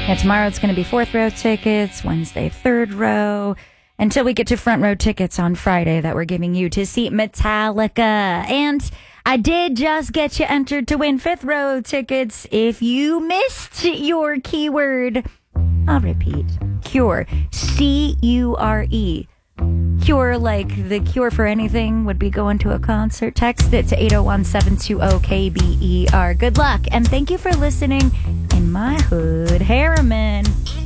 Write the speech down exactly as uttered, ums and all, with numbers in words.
Yeah, tomorrow it's going to be fourth row tickets, Wednesday third row, until we get to front row tickets on Friday that we're giving you to see Metallica. And I did just get you entered to win fifth row tickets. If you missed your keyword, I'll repeat. Cure. C U R E. Cure, like the cure for anything would be going to a concert. Text it to eight oh one, seven two zero, K B E R. Good luck, and thank you for listening in my hood, Harriman.